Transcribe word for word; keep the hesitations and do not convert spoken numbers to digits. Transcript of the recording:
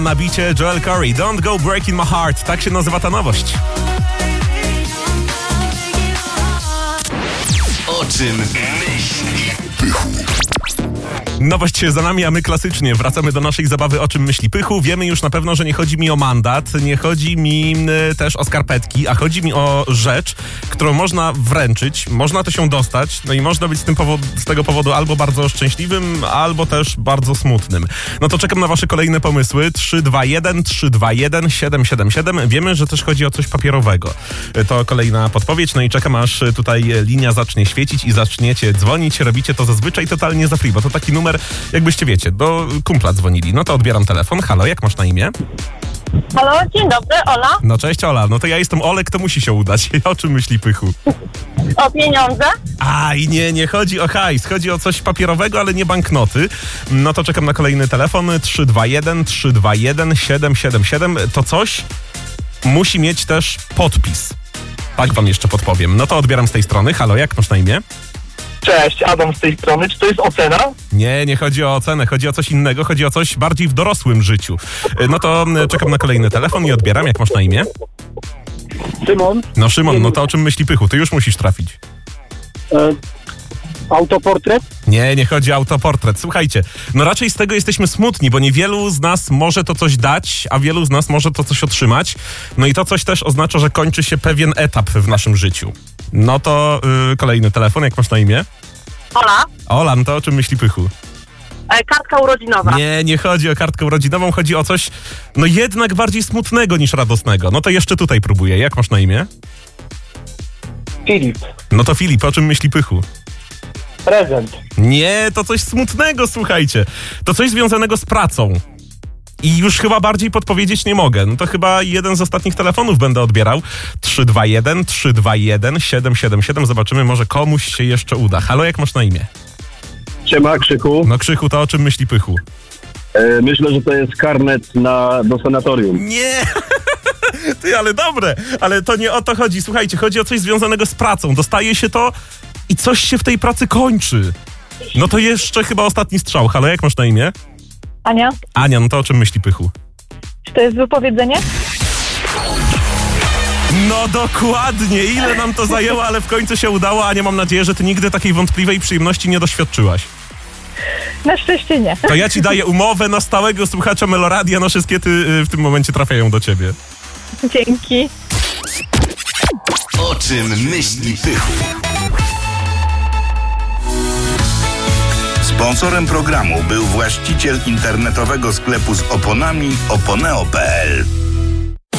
Na bicie Joel Corey, Don't Go Breaking My Heart. Tak się nazywa ta nowość. O czym myśli Pychu? Nowość za nami, a my klasycznie wracamy do naszej zabawy O czym myśli Pychu. Wiemy już na pewno, że nie chodzi mi o mandat, nie chodzi mi y, też o skarpetki, a chodzi mi o rzecz, którą można wręczyć, można to się dostać, no i można być z, tym powod- z tego powodu albo bardzo szczęśliwym, albo też bardzo smutnym. No to czekam na wasze kolejne pomysły. trzy dwa jeden, trzy dwa jeden, siedem siedem siedem. Wiemy, że też chodzi o coś papierowego. To kolejna podpowiedź, no i czekam, aż tutaj linia zacznie świecić i zaczniecie dzwonić. Robicie to zazwyczaj totalnie za free, bo to taki numer, jakbyście wiecie, do kumpla dzwonili. No to odbieram telefon. Halo, jak masz na imię? Halo, dzień dobry, Ola. No cześć, Ola. No to ja jestem Olek, to musi się udać. O czym myśli Pychu? O pieniądze? A i nie, nie chodzi o hajs. Chodzi o coś papierowego, ale nie banknoty. No to czekam na kolejny telefon. trzy dwa jeden, trzy dwa jeden, siedem siedem siedem. To coś musi mieć też podpis. Tak wam jeszcze podpowiem. No to odbieram z tej strony. Halo, jak masz na imię? Cześć, Adam z tej strony. Czy to jest ocena? Nie, nie chodzi o ocenę, chodzi o coś innego, chodzi o coś bardziej w dorosłym życiu. No to czekam na kolejny telefon i odbieram. Jak masz na imię? Szymon. No Szymon, no to o czym myśli Pychu? Ty już musisz trafić. E, autoportret? Nie, nie chodzi o autoportret. Słuchajcie, no raczej z tego jesteśmy smutni, bo niewielu z nas może to coś dać, a wielu z nas może to coś otrzymać. No i to coś też oznacza, że kończy się pewien etap w naszym życiu. No to yy, kolejny telefon. Jak masz na imię? Ola, Ola, no to o czym myśli Pychu? e, kartka urodzinowa. Nie, nie chodzi o kartkę urodzinową, chodzi o coś, no jednak bardziej smutnego niż radosnego. No to jeszcze tutaj próbuję. Jak masz na imię? Filip. No to Filip, o czym myśli Pychu? Prezent. Nie, to coś smutnego, słuchajcie. To coś związanego z pracą. I już chyba bardziej podpowiedzieć nie mogę. No to chyba jeden z ostatnich telefonów będę odbierał. trzy dwa jeden, trzy dwa jeden, siedem siedem siedem. Zobaczymy, może komuś się jeszcze uda. Halo, jak masz na imię? Siema, Krzyku. No Krzychu, to o czym myśli Pychu? E, myślę, że to jest karnet na, do sanatorium. Nie! Ty, ale dobre. Ale to nie o to chodzi. Słuchajcie, chodzi o coś związanego z pracą. Dostaje się to i coś się w tej pracy kończy. No to jeszcze chyba ostatni strzał. Halo, jak masz na imię? Ania, Ania, no to o czym myśli Pychu? czy to jest wypowiedzenie? No dokładnie, ile nam to zajęło, ale w końcu się udało. Ania, mam nadzieję, że ty nigdy takiej wątpliwej przyjemności nie doświadczyłaś. Na szczęście nie. To ja ci daję umowę na stałego słuchacza Meloradia, nasze skiety w tym momencie trafiają do ciebie. Dzięki. O czym myśli Pychu? Sponsorem programu był właściciel internetowego sklepu z oponami oponeo kropka pe el.